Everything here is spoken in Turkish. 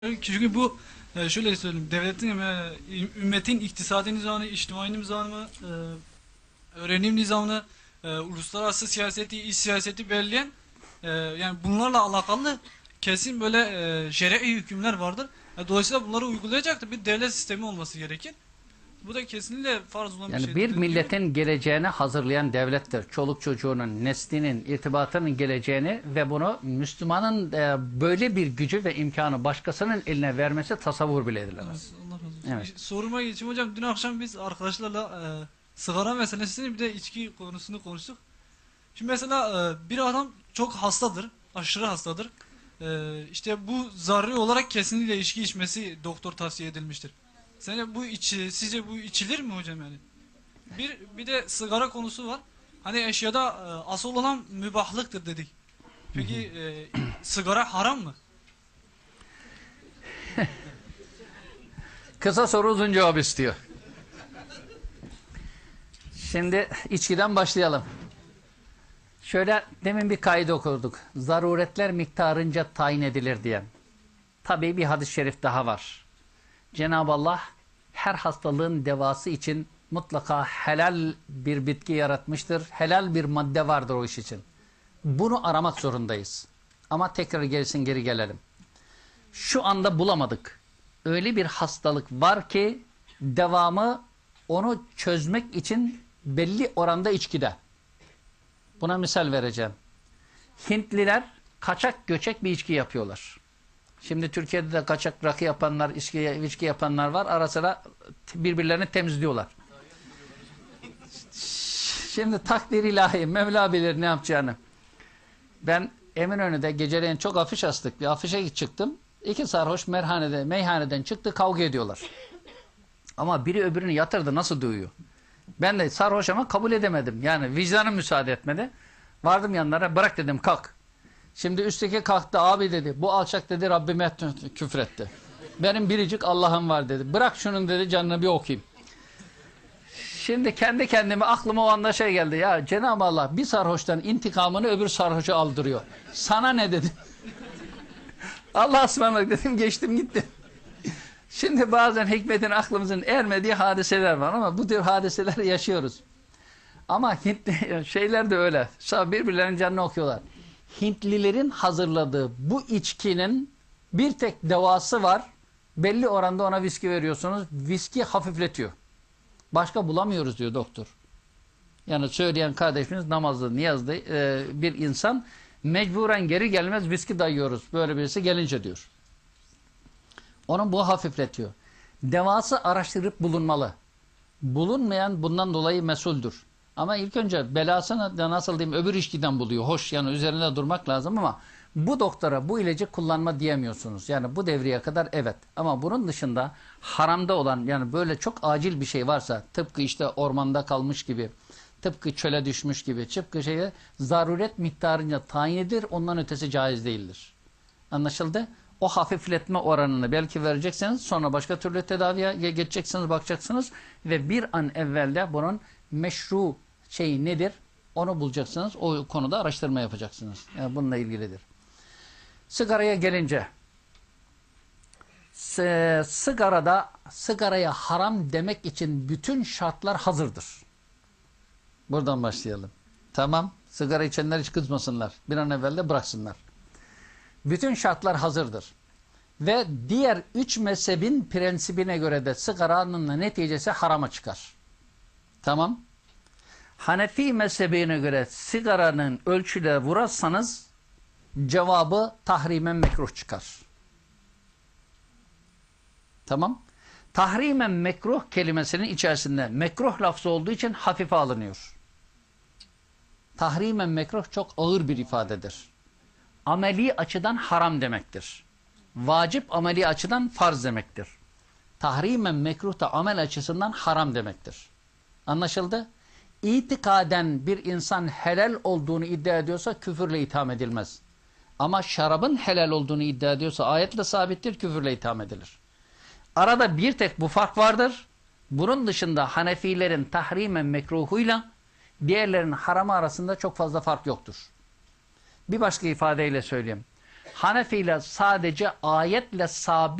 Çünkü bu şöyle söyleyeyim, devletin ümmetin iktisadi nizamı, içtimai nizamı, öğrenim nizamını, uluslararası siyaseti, iç siyaseti belirleyen yani bunlarla alakalı kesin böyle şer'i hükümler vardır. Dolayısıyla bunları uygulayacak da bir devlet sistemi olması gerekir. Bu da kesinlikle farz olan bir Yani şeydir bir dediğim gibi. milletin geleceğini hazırlayan devlettir. Çoluk çocuğunun, neslinin, irtibatının geleceğini ve bunu Müslümanın böyle bir gücü ve imkanı başkasının eline vermesi tasavvur bile Evet, edilemez. Allah razı olsun. Evet. Soruma geçeyim hocam. Dün akşam biz arkadaşlarla sigara meselesini bir de içki konusunu konuştuk. Şimdi mesela bir adam çok hastadır, aşırı hastadır. İşte bu zaruri olarak kesinlikle içki içmesi doktor tavsiye edilmiştir. Sence sizce bu içilir mi hocam yani? Bir de sigara konusu var. Hani eşyada asıl olan mübahlıktır dedik. Peki sigara haram mı? Kısa soru uzun cevap istiyor. Şimdi içkiden başlayalım. Şöyle demin bir kaydı okuduk. Zaruretler miktarınca tayin edilir diye. Tabii bir hadis-i şerif daha var. Cenab-ı Allah her hastalığın devası için mutlaka helal bir bitki yaratmıştır. Helal bir madde vardır o iş için. Bunu aramak zorundayız. Ama tekrar geri gelelim. Şu anda bulamadık. Öyle bir hastalık var ki devamı onu çözmek için belli oranda içkide. Buna misal vereceğim. Hintliler kaçak göçek bir içki yapıyorlar. Şimdi Türkiye'de de kaçak rakı yapanlar, içki yapanlar var. Ara sıra birbirlerini temizliyorlar. Şimdi takdir ilahi, Mevla bilir ne yapacağını. Ben Eminönü'nde geceleyin çok afiş astık. Bir afişe çıktım. İki sarhoş meyhaneden çıktı, kavga ediyorlar. Ama biri öbürünü yatırdı, nasıl dövüyor? Ben de sarhoş ama kabul edemedim. Yani vicdanım müsaade etmedi. Vardım yanlara, bırak dedim, kalk. Şimdi üstteki kalktı, abi dedi, bu alçak dedi Rabbime küfretti. Benim biricik Allah'ım var dedi. Bırak şunun dedi, canını bir okuyayım. Şimdi kendi kendime aklıma o anda şey geldi. Ya Cenab-ı Allah bir sarhoştan intikamını öbür sarhoşa aldırıyor. Sana ne dedim. Allah'a ısmarladık dedim, geçtim gitti. Şimdi bazen hikmetin aklımızın ermediği hadiseler var ama bu tür hadiseleri yaşıyoruz. Ama şeyler de öyle. Birbirlerinin canını okuyorlar. Hintlilerin hazırladığı bu içkinin bir tek devası var. Belli oranda ona viski veriyorsunuz. Viski hafifletiyor. Başka bulamıyoruz diyor doktor. Yani söyleyen kardeşimiz namazlı, niyazlı bir insan mecburen geri gelmez viski dayıyoruz. Böyle birisi gelince diyor. Onun bu hafifletiyor. Devası araştırıp bulunmalı. Bulunmayan bundan dolayı mesuldür. Ama ilk önce belasını da nasıl diyeyim öbür içkiden buluyor. Hoş yani üzerinde durmak lazım ama bu doktora bu ilacı kullanma diyemiyorsunuz. Yani bu devreye kadar evet. Ama bunun dışında haramda olan yani böyle çok acil bir şey varsa tıpkı işte ormanda kalmış gibi, tıpkı çöle düşmüş gibi, tıpkı zaruret miktarınca tayin edilir. Ondan ötesi caiz değildir. Anlaşıldı? O hafifletme oranını belki vereceksiniz. Sonra başka türlü tedaviye geçeceksiniz, bakacaksınız. Ve bir an evvelde bunun meşru şeyi nedir? Onu bulacaksınız. O konuda araştırma yapacaksınız. Yani bununla ilgilidir. Sigaraya gelince sigaraya haram demek için bütün şartlar hazırdır. Buradan başlayalım. Tamam. Sigara içenler hiç kızmasınlar. Bir an evvel de bıraksınlar. Bütün şartlar hazırdır. Ve diğer üç mezhebin prensibine göre de sigaranın neticesi harama çıkar. Tamam. Hanefi mezhebine göre sigaranın ölçüle vurarsanız cevabı tahrimen mekruh çıkar. Tamam. Tahrimen mekruh kelimesinin içerisinde mekruh lafzı olduğu için hafife alınıyor. Tahrimen mekruh çok ağır bir ifadedir. Ameli açıdan haram demektir. Vacip ameli açıdan farz demektir. Tahrimen mekruh da amel açısından haram demektir. Anlaşıldı? İtikaden bir insan helal olduğunu iddia ediyorsa küfürle itham edilmez. Ama şarabın helal olduğunu iddia ediyorsa ayetle sabittir, küfürle itham edilir. Arada bir tek bu fark vardır. Bunun dışında Hanefilerin tahrimen mekruhuyla diğerlerinin haramı arasında çok fazla fark yoktur. Bir başka ifadeyle söyleyeyim. Hanefiler sadece ayetle sabit